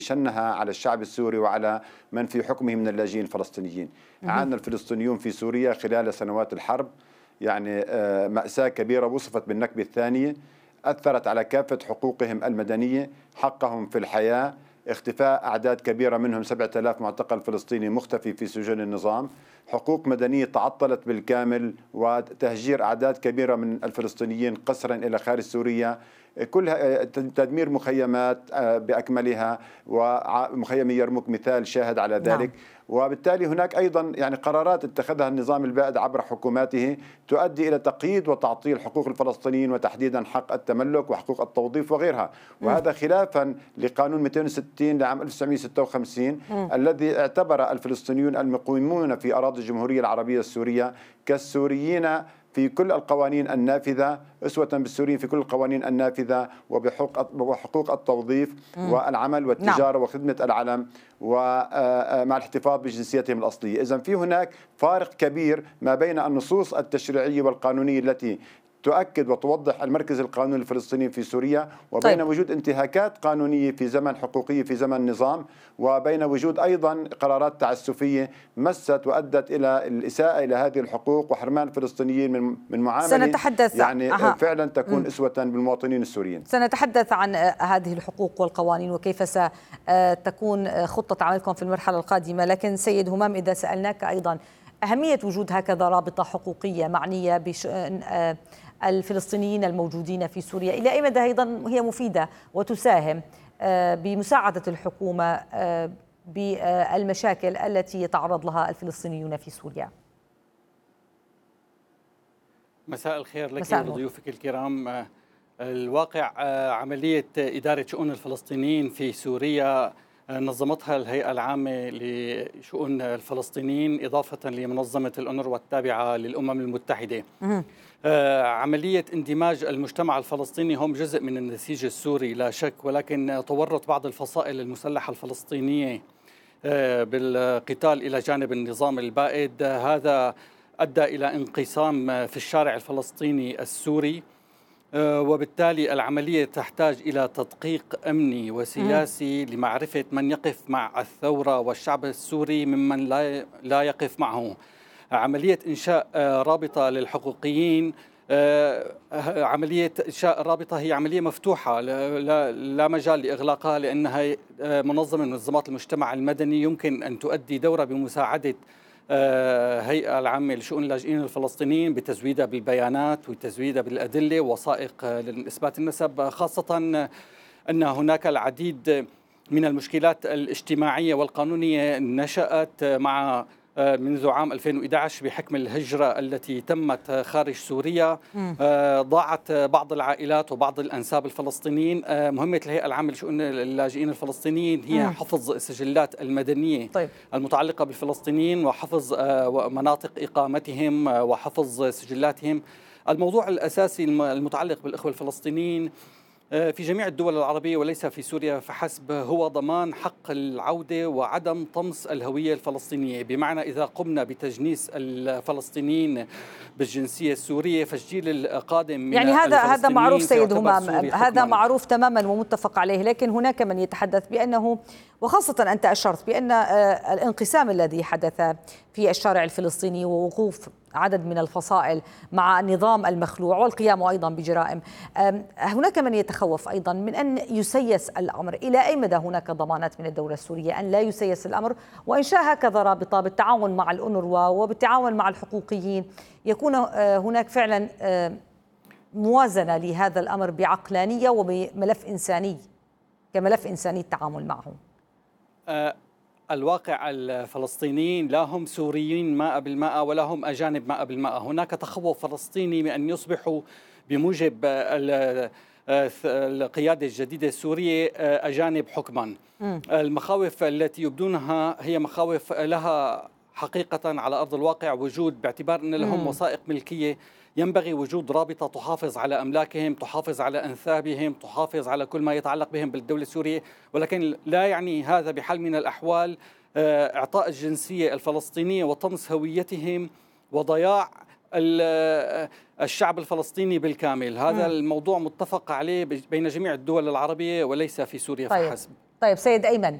شنها على الشعب السوري وعلى من في حكمه من اللاجئين الفلسطينيين. عانى الفلسطينيون في سوريا خلال سنوات الحرب يعني مأساة كبيرة وصفت بالنكبة الثانية، أثرت على كافة حقوقهم المدنية، حقهم في الحياة، اختفاء أعداد كبيرة منهم 7000 معتقل فلسطيني مختفي في سجون النظام، حقوق مدنية تعطلت بالكامل، وتهجير أعداد كبيرة من الفلسطينيين قسرا إلى خارج سوريا، كلها تدمير مخيمات بأكملها، ومخيم يرموك مثال شاهد على ذلك. نعم. وبالتالي هناك أيضا يعني قرارات اتخذها النظام البائد عبر حكوماته تؤدي إلى تقييد وتعطيل حقوق الفلسطينيين، وتحديدا حق التملك وحقوق التوظيف وغيرها، وهذا خلافا لقانون 260 لعام 1956 الذي اعتبر الفلسطينيون المقيمون في أراضي الجمهورية العربية السورية كالسوريين في كل القوانين النافذة، أسوة بالسوريين في كل القوانين النافذة، وحقوق التوظيف والعمل والتجارة وخدمة العلم ومع الاحتفاظ بجنسيتهم الأصلية. إذن في هناك فارق كبير ما بين النصوص التشريعية والقانونية التي تؤكد وتوضح المركز القانوني الفلسطيني في سوريا، وبين وجود انتهاكات قانونية في زمن حقوقية في زمن النظام، وبين وجود أيضا قرارات تعسفية مست وأدت إلى الإساءة إلى هذه الحقوق وحرمان الفلسطينيين من معاملة سنتحدث يعني فعلا تكون أسوة بالمواطنين السوريين. سنتحدث عن هذه الحقوق والقوانين وكيف ستكون خطة عملكم في المرحلة القادمة، لكن سيد همام إذا سألناك أيضا أهمية وجود هكذا رابطة حقوقية معنية بشأن الفلسطينيين الموجودين في سوريا، إلى أي مدى أيضا هي مفيدة وتساهم بمساعدة الحكومة بالمشاكل التي يتعرض لها الفلسطينيون في سوريا؟ مساء الخير لك ولضيوفك الكرام. الواقع عملية إدارة شؤون الفلسطينيين في سوريا نظمتها الهيئة العامة لشؤون الفلسطينيين إضافة لمنظمة الأونروا التابعة للأمم المتحدة. عملية اندماج المجتمع الفلسطيني هم جزء من النسيج السوري لا شك، ولكن تورط بعض الفصائل المسلحة الفلسطينية بالقتال إلى جانب النظام البائد. هذا أدى إلى انقسام في الشارع الفلسطيني السوري، وبالتالي العملية تحتاج إلى تدقيق أمني وسياسي لمعرفة من يقف مع الثورة والشعب السوري ممن لا يقف معه. عملية إنشاء رابطة للحقوقيين، عملية إنشاء الرابطة هي عملية مفتوحة لا مجال لإغلاقها، لأنها منظمة من منظمات المجتمع المدني يمكن أن تؤدي دورة بمساعدة هيئة العامة لشؤون اللاجئين الفلسطينيين بتزويدها بالبيانات وتزويدها بالأدلة ووثائق لإثبات النسب، خاصة أن هناك العديد من المشكلات الاجتماعية والقانونية نشأت منذ عام 2011 بحكم الهجرة التي تمت خارج سوريا. ضاعت بعض العائلات وبعض الأنساب الفلسطينيين. مهمة الهيئة العامة لشؤون اللاجئين الفلسطينيين هي حفظ السجلات المدنية المتعلقة بالفلسطينيين، وحفظ مناطق إقامتهم، وحفظ سجلاتهم. الموضوع الأساسي المتعلق بالإخوة الفلسطينيين في جميع الدول العربية وليس في سوريا فحسب هو ضمان حق العودة وعدم طمس الهوية الفلسطينية، بمعنى إذا قمنا بتجنيس الفلسطينيين بالجنسية السورية فالجيل القادم من يعني هذا معروف سيد همام، هذا معروف تماما ومتفق عليه، لكن هناك من يتحدث بأنه، وخاصة أنت أشرت بأن الانقسام الذي حدث في الشارع الفلسطيني ووقوف عدد من الفصائل مع النظام المخلوع والقيام أيضا بجرائم، هناك من يتخوف أيضا من أن يسيس الأمر. إلى أي مدى هناك ضمانات من الدولة السورية أن لا يسيس الأمر، وإنشاء هكذا رابطة بالتعاون مع الأونروا وبالتعاون مع الحقوقيين يكون هناك فعلا موازنة لهذا الأمر بعقلانية وبملف إنساني كملف إنساني التعامل معه؟ الواقع الفلسطينيين لا هم سوريين 100% ولا هم أجانب 100%. هناك تخوف فلسطيني من أن يصبحوا بموجب القيادة الجديدة السورية أجانب حكما. المخاوف التي يبدونها هي مخاوف لها حقيقة على أرض الواقع وجود، باعتبار أن لهم وثائق ملكية. ينبغي وجود رابطة تحافظ على أملاكهم، تحافظ على أنسابهم، تحافظ على كل ما يتعلق بهم بالدولة السورية، ولكن لا يعني هذا بحال من الأحوال إعطاء الجنسية الفلسطينية وطمس هويتهم وضياع الشعب الفلسطيني بالكامل. هذا الموضوع متفق عليه بين جميع الدول العربية وليس في سوريا فحسب. طيب سيد أيمن،